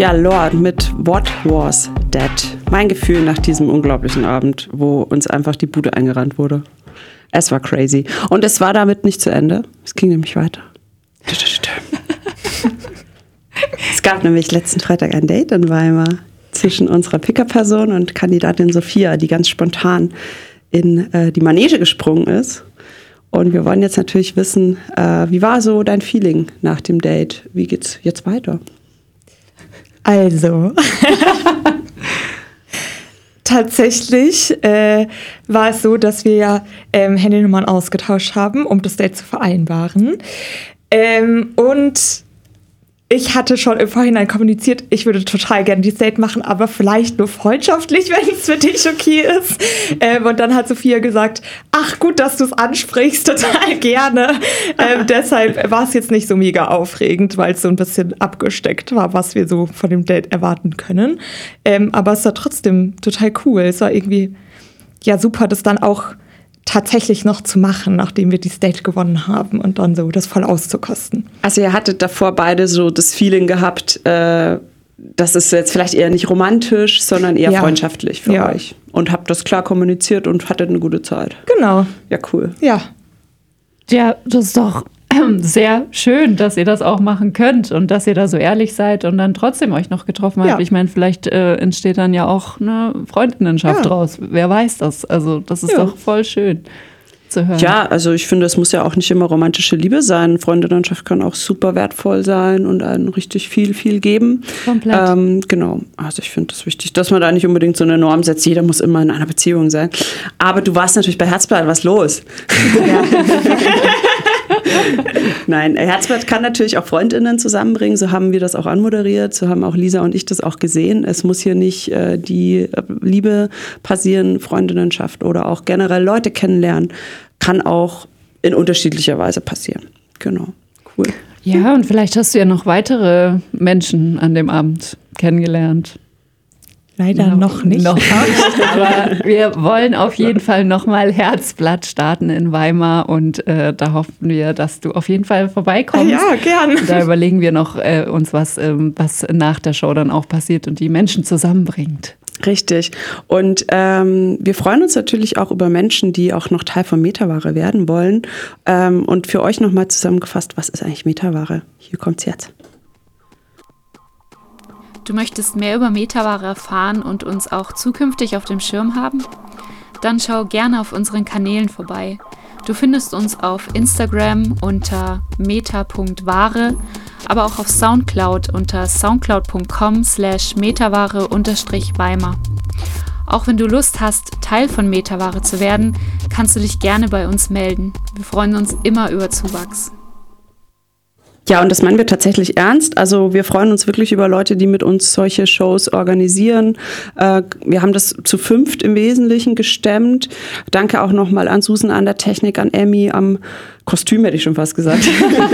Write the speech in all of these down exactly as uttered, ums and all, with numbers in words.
Ja, Lorde mit What Was That? Mein Gefühl nach diesem unglaublichen Abend, wo uns einfach die Bude eingerannt wurde. Es war crazy. Und es war damit nicht zu Ende. Es ging nämlich weiter. Es gab nämlich letzten Freitag ein Date in Weimar zwischen unserer Picker-Person und Kandidatin Sophia, die ganz spontan in äh, die Manege gesprungen ist. Und wir wollen jetzt natürlich wissen, äh, wie war so dein Feeling nach dem Date? Wie geht's jetzt weiter? Also, tatsächlich äh, war es so, dass wir ja ähm, Handynummern ausgetauscht haben, um das Date zu vereinbaren. Ähm, und ich hatte schon im Vorhinein kommuniziert, ich würde total gerne dieses Date machen, aber vielleicht nur freundschaftlich, wenn es für dich okay ist. Ähm, und dann hat Sophia gesagt, ach gut, dass du es ansprichst, total gerne. Ähm, deshalb war es jetzt nicht so mega aufregend, weil es so ein bisschen abgesteckt war, was wir so von dem Date erwarten können. Ähm, aber es war trotzdem total cool. Es war irgendwie ja super, das dann auch tatsächlich noch zu machen, nachdem wir dieses Date gewonnen haben und dann so das voll auszukosten. Also ihr hattet davor beide so das Feeling gehabt, äh, das ist jetzt vielleicht eher nicht romantisch, sondern eher ja. freundschaftlich für ja. euch. Und habt das klar kommuniziert und hattet eine gute Zeit. Genau. Ja, cool. Ja. Ja, das ist doch sehr schön, dass ihr das auch machen könnt und dass ihr da so ehrlich seid und dann trotzdem euch noch getroffen habt. Ja. Ich meine, vielleicht äh, entsteht dann ja auch eine Freundinnenschaft ja. draus. Wer weiß das? Also das ist ja. doch voll schön zu hören. Ja, also ich finde, es muss ja auch nicht immer romantische Liebe sein. Freundinnenschaft kann auch super wertvoll sein und einen richtig viel, viel geben. Komplett. Ähm, genau. Also ich finde es wichtig, dass man da nicht unbedingt so eine Norm setzt. Jeder muss immer in einer Beziehung sein. Aber du warst natürlich bei Herzblatt, was los? Ja. Nein, Herzblatt kann natürlich auch FreundInnen zusammenbringen. So haben wir das auch anmoderiert. So haben auch Lisa und ich das auch gesehen. Es muss hier nicht äh, die Liebe passieren, Freundinnenschaft oder auch generell Leute kennenlernen. Kann auch in unterschiedlicher Weise passieren. Genau, cool. Ja, und vielleicht hast du ja noch weitere Menschen an dem Abend kennengelernt. Leider no, noch nicht. Noch nicht, aber wir wollen auf jeden Fall nochmal Herzblatt starten in Weimar und äh, da hoffen wir, dass du auf jeden Fall vorbeikommst. Ja, gern. Da überlegen wir noch äh, uns, was, ähm, was nach der Show dann auch passiert und die Menschen zusammenbringt. Richtig. Und ähm, wir freuen uns natürlich auch über Menschen, die auch noch Teil von Metaware werden wollen. Ähm, und für euch nochmal zusammengefasst, was ist eigentlich Metaware? Hier kommt's jetzt. Du möchtest mehr über Metaware erfahren und uns auch zukünftig auf dem Schirm haben? Dann schau gerne auf unseren Kanälen vorbei. Du findest uns auf Instagram unter meta punkt ware, aber auch auf Soundcloud unter soundcloud punkt com slash metaware unterstrich Weimar. Auch wenn du Lust hast, Teil von Metaware zu werden, kannst du dich gerne bei uns melden. Wir freuen uns immer über Zuwachs. Ja, und das meinen wir tatsächlich ernst. Also wir freuen uns wirklich über Leute, die mit uns solche Shows organisieren. Äh, wir haben das zu fünft im Wesentlichen gestemmt. Danke auch nochmal an Susan an der Technik, an Emmy am Kostüm, hätte ich schon fast gesagt.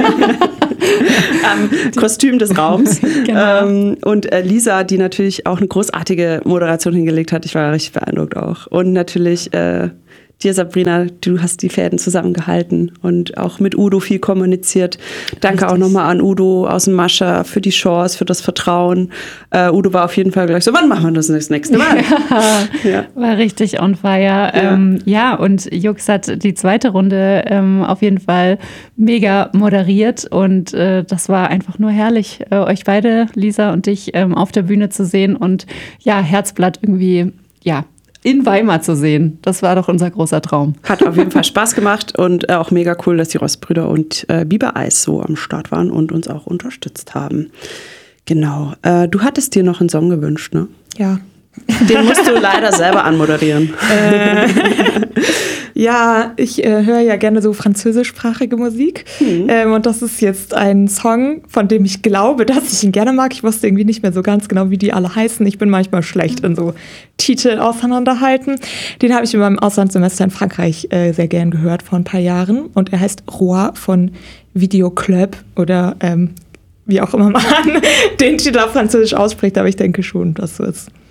Am Kostüm des Raums. Genau. Ähm, und äh, Lisa, die natürlich auch eine großartige Moderation hingelegt hat. Ich war richtig beeindruckt auch. Und natürlich äh, dir, Sabrina, du hast die Fäden zusammengehalten und auch mit Udo viel kommuniziert. Danke Richtig. Auch nochmal an Udo aus dem Mascha für die Chance, für das Vertrauen. Uh, Udo war auf jeden Fall gleich so, wann machen wir das das nächste Mal? Ja, ja. War richtig on fire. Ja, ähm, ja und Jux hat die zweite Runde ähm, auf jeden Fall mega moderiert und äh, das war einfach nur herrlich, äh, euch beide, Lisa und dich, ähm, auf der Bühne zu sehen und ja, Herzblatt irgendwie, ja, in Weimar zu sehen. Das war doch unser großer Traum. Hat auf jeden Fall Spaß gemacht und auch mega cool, dass die Rostbrüder und äh, Biber Eis so am Start waren und uns auch unterstützt haben. Genau. Äh, du hattest dir noch einen Song gewünscht, ne? Ja. Den musst du leider selber anmoderieren. Äh, ja, ich äh, höre ja gerne so französischsprachige Musik. Mhm. Ähm, und das ist jetzt ein Song, von dem ich glaube, dass ich ihn gerne mag. Ich wusste irgendwie nicht mehr so ganz genau, wie die alle heißen. Ich bin manchmal schlecht in so Titel auseinanderhalten. Den habe ich in meinem Auslandssemester in Frankreich äh, sehr gern gehört vor ein paar Jahren. Und er heißt Roi von Videoclub oder ähm, wie auch immer man den Titel auf Französisch ausspricht. Aber ich denke schon, dass so ist.